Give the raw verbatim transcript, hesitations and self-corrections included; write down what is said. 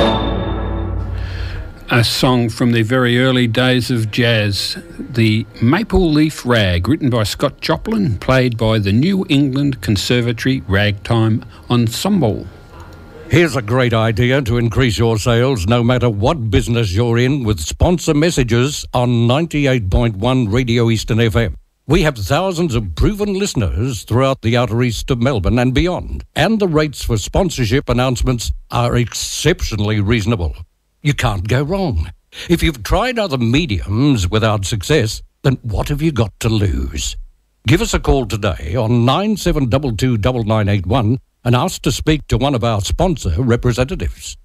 A song from the very early days of jazz, the Maple Leaf Rag, written by Scott Joplin, played by the New England Conservatory Ragtime Ensemble. Here's a great idea to increase your sales no matter what business you're in with sponsor messages on ninety-eight point one Radio Eastern F M. We have thousands of proven listeners throughout the outer east of Melbourne and beyond, and the rates for sponsorship announcements are exceptionally reasonable. You can't go wrong. If you've tried other mediums without success, then what have you got to lose? Give us a call today on nine seven two two nine nine eight one and ask to speak to one of our sponsor representatives.